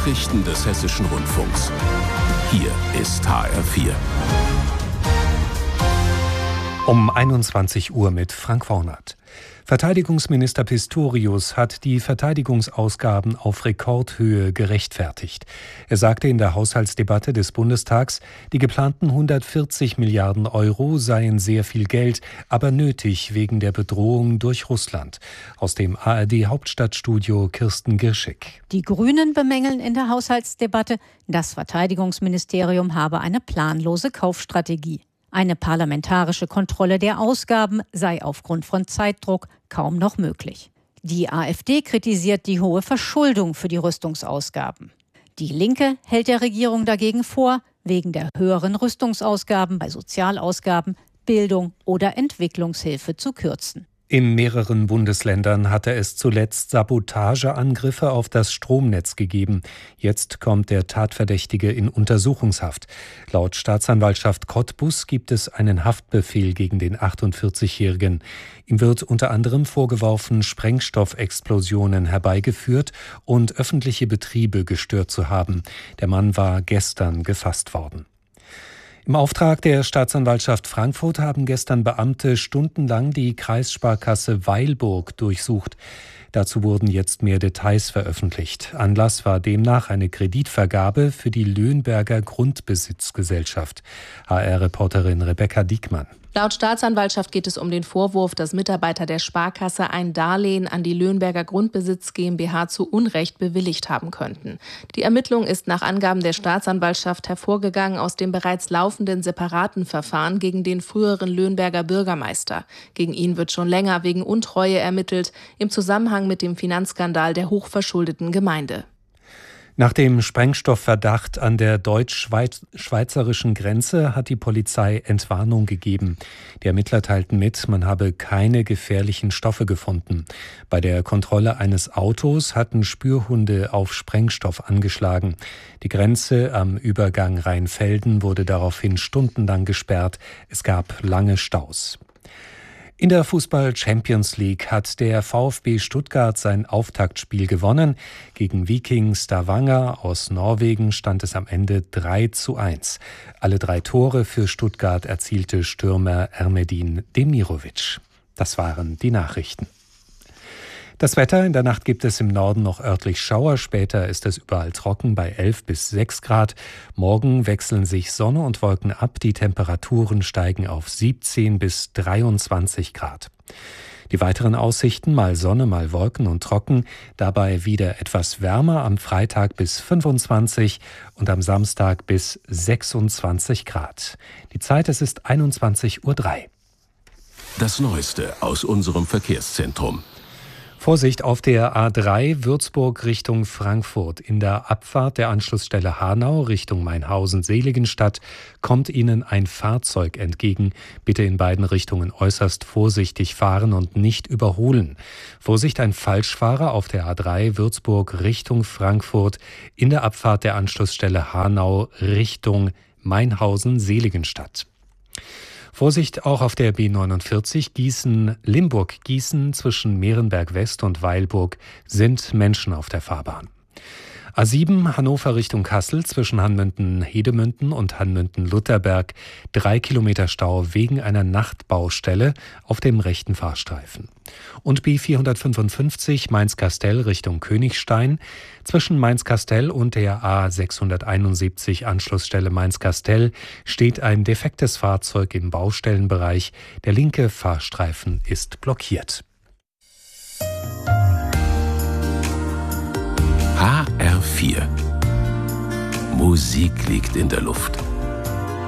Nachrichten des Hessischen Rundfunks. Hier ist HR4. Um 21 Uhr mit Frank Wornert. Verteidigungsminister Pistorius hat die Verteidigungsausgaben auf Rekordhöhe gerechtfertigt. Er sagte in der Haushaltsdebatte des Bundestags, die geplanten 140 Milliarden Euro seien sehr viel Geld, aber nötig wegen der Bedrohung durch Russland. Aus dem ARD-Hauptstadtstudio Kirsten Girschek. Die Grünen bemängeln in der Haushaltsdebatte, das Verteidigungsministerium habe eine planlose Kaufstrategie. Eine parlamentarische Kontrolle der Ausgaben sei aufgrund von Zeitdruck kaum noch möglich. Die AfD kritisiert die hohe Verschuldung für die Rüstungsausgaben. Die Linke hält der Regierung dagegen vor, wegen der höheren Rüstungsausgaben bei Sozialausgaben, Bildung oder Entwicklungshilfe zu kürzen. In mehreren Bundesländern hatte es zuletzt Sabotageangriffe auf das Stromnetz gegeben. Jetzt kommt der Tatverdächtige in Untersuchungshaft. Laut Staatsanwaltschaft Cottbus gibt es einen Haftbefehl gegen den 48-Jährigen. Ihm wird unter anderem vorgeworfen, Sprengstoffexplosionen herbeigeführt und öffentliche Betriebe gestört zu haben. Der Mann war gestern gefasst worden. Im Auftrag der Staatsanwaltschaft Frankfurt haben gestern Beamte stundenlang die Kreissparkasse Weilburg durchsucht. Dazu wurden jetzt mehr Details veröffentlicht. Anlass war demnach eine Kreditvergabe für die Löhnberger Grundbesitzgesellschaft. HR-Reporterin Rebecca Diekmann. Laut Staatsanwaltschaft geht es um den Vorwurf, dass Mitarbeiter der Sparkasse ein Darlehen an die Löhnberger Grundbesitz GmbH zu Unrecht bewilligt haben könnten. Die Ermittlung ist nach Angaben der Staatsanwaltschaft hervorgegangen aus dem bereits laufenden separaten Verfahren gegen den früheren Löhnberger Bürgermeister. Gegen ihn wird schon länger wegen Untreue ermittelt, im Zusammenhang mit dem Finanzskandal der hochverschuldeten Gemeinde. Nach dem Sprengstoffverdacht an der deutsch-schweizerischen Grenze hat die Polizei Entwarnung gegeben. Die Ermittler teilten mit, man habe keine gefährlichen Stoffe gefunden. Bei der Kontrolle eines Autos hatten Spürhunde auf Sprengstoff angeschlagen. Die Grenze am Übergang Rheinfelden wurde daraufhin stundenlang gesperrt. Es gab lange Staus. In der Fußball-Champions League hat der VfB Stuttgart sein Auftaktspiel gewonnen. Gegen Viking Stavanger aus Norwegen stand es am Ende 3:1. Alle 3 Tore für Stuttgart erzielte Stürmer Ermedin Demirovic. Das waren die Nachrichten. Das Wetter: In der Nacht gibt es im Norden noch örtlich Schauer, später ist es überall trocken bei 11 bis 6 Grad. Morgen wechseln sich Sonne und Wolken ab, die Temperaturen steigen auf 17 bis 23 Grad. Die weiteren Aussichten: mal Sonne, mal Wolken und trocken, dabei wieder etwas wärmer, am Freitag bis 25 und am Samstag bis 26 Grad. Die Zeit: es ist 21:03 Uhr. Das Neueste aus unserem Verkehrszentrum. Vorsicht auf der A3 Würzburg Richtung Frankfurt. In der Abfahrt der Anschlussstelle Hanau Richtung Mainhausen-Seligenstadt kommt Ihnen ein Fahrzeug entgegen. Bitte in beiden Richtungen äußerst vorsichtig fahren und nicht überholen. Vorsicht, ein Falschfahrer auf der A3 Würzburg Richtung Frankfurt in der Abfahrt der Anschlussstelle Hanau Richtung Mainhausen-Seligenstadt. Vorsicht auch auf der B49 Limburg-Gießen zwischen Mehrenberg West und Weilburg sind Menschen auf der Fahrbahn. A7 Hannover Richtung Kassel zwischen Hanmünden-Hedemünden und Hanmünden-Lutherberg 3 Kilometer Stau wegen einer Nachtbaustelle auf dem rechten Fahrstreifen. Und B455 Mainz-Kastel Richtung Königstein zwischen Mainz-Kastel und der A671 Anschlussstelle Mainz-Kastel steht ein defektes Fahrzeug im Baustellenbereich. Der linke Fahrstreifen ist blockiert. HR4. Musik liegt in der Luft.